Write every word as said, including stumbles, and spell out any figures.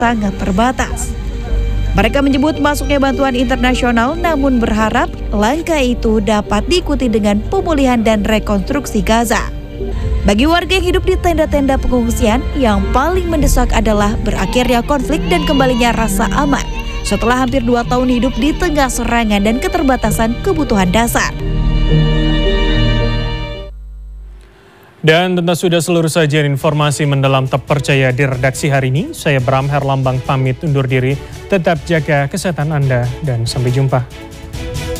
sangat terbatas. Mereka menyebut masuknya bantuan internasional namun berharap langkah itu dapat diikuti dengan pemulihan dan rekonstruksi Gaza. Bagi warga yang hidup di tenda-tenda pengungsian, yang paling mendesak adalah berakhirnya konflik dan kembalinya rasa aman setelah hampir dua tahun hidup di tengah serangan dan keterbatasan kebutuhan dasar. Dan tentu sudah seluruh sajian informasi mendalam terpercaya di redaksi hari ini. Saya Bram Herlambang pamit undur diri. Tetap jaga kesehatan Anda dan sampai jumpa.